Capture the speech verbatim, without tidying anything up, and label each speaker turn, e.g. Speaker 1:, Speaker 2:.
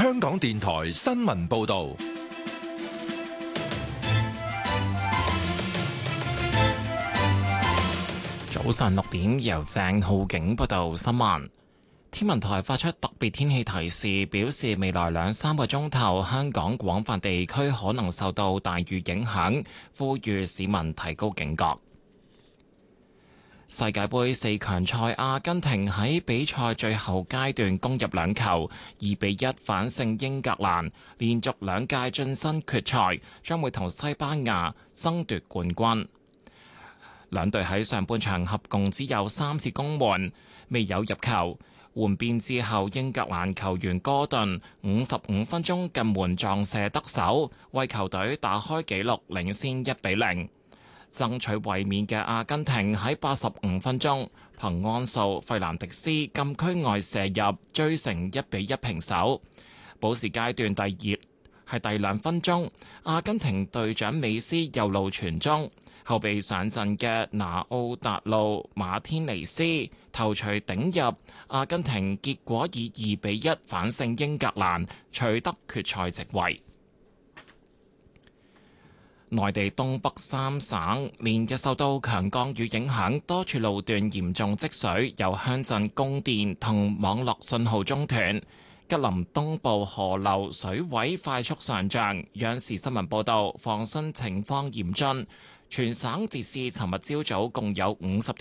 Speaker 1: 香港電台新聞報道。
Speaker 2: 早上六點，由鄭浩景報道新聞。天文台發出特別天氣提示，表示未來兩三個鐘頭，香港廣泛地區可能受到大雨影響，呼籲市民提高警覺。世界盃四強賽，阿根廷喺比賽最後階段攻入兩球，二比一反勝英格蘭，連續兩屆晉身決賽，將會同西班牙爭奪冠軍。兩隊喺上半場合共只有三次攻門，未有入球。換邊之後，英格蘭球員哥頓五十五分鐘近門撞射得手，為球隊打開紀錄，領先一比零。爭取衛冕嘅阿根廷喺八十五分鐘憑安素費蘭迪斯禁區外射入，追成一比一平手。補時階段第二係第兩分鐘，阿根廷隊長美斯右路傳中，後備上陣嘅拿奧達路馬天尼斯頭槌頂入，阿根廷結果以二比一反勝英格蘭，取得決賽席位。內地東北三省連日受到強降雨影響，多處路段嚴重積水，有鄉鎮供電同網絡信號中斷。吉林東部河流水位快速上漲，央視新聞報道，防汛情況嚴峻。全省截至尋日朝早共有五十條